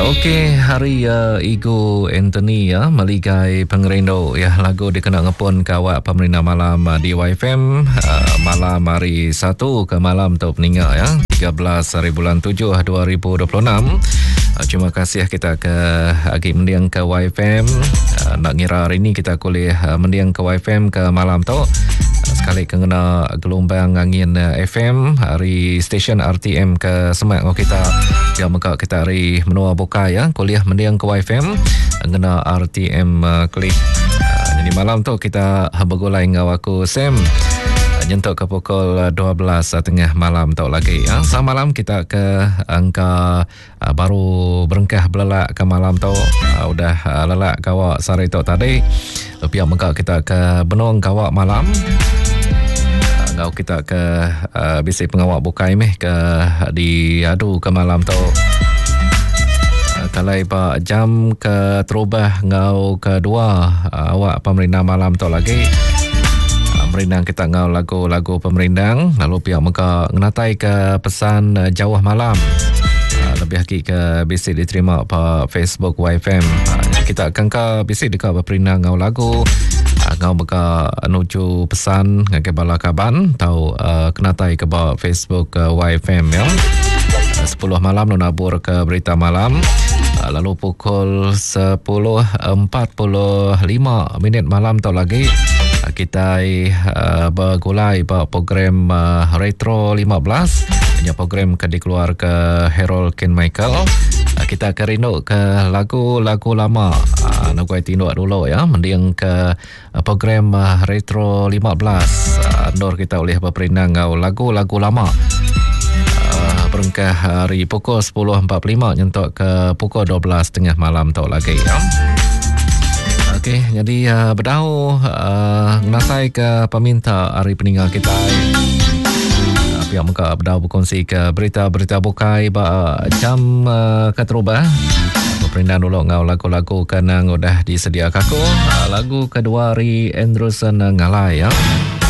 Okey, hari Igu Anthony meligai pengerindo lagu dikena ngepun ke awak pemerintah malam di YFM malam hari 1 ke malam tu peninga 13 hari bulan 7 2026. Terima kasih kita ke agi mendiang ke YFM. Nak ngira hari ni kita kuliah mendiang ke YFM ke malam tu. Sekali kena gelombang angin FM hari stesen RTM ke Semak kita dia maka kita hari menua buka kuliah mendiang ke YFM kena RTM klik. Jadi malam tu kita bergulai dengan aku Sam nyentuk ke pukul 12 malam tu lagi malam kita ke angka baru berengkah belelak ke malam tu udah lelak kawak sari tu tadi pihak maka kita ke benung kawak malam ngau kita ke bisi pengawak bukai ke diadu ke malam tu kalau pak jam ke terubah ngau kedua awak pemerintah malam tu lagi merindang kita ngau lagu-lagu pemerindang lalu pihak maka ngenatai ke pesan jauh malam lebih lagi ke bisi diterima pak Facebook YFM kita akan ke bisi dekat berperindang ngau lagu ngau maka nuju pesan ke bala kaban tau kenatai ke bawah Facebook YFM 10 malam nabur ke berita malam lalu pukul 10.45 malam tau lagi kita bergulai program Retro 15 hanya program ke dikeluar ke Harold Ken Michael kita kerindu ke lagu-lagu lama nak kuai tinduk dulu mendiang ke program Retro 15 Nur kita oleh berperindang lagu-lagu lama berengkah hari pukul 10.45 nyentuk ke pukul 12.30 malam tau lagi Okey, jadi berdau nasai ke peminta hari peninggal kita pihak muka berdau berkongsi ke berita-berita bukai jam keterubah berperindah dulu ngau lagu-lagu kenang udah disedia kaku lagu kedua hari Andrewson ngalai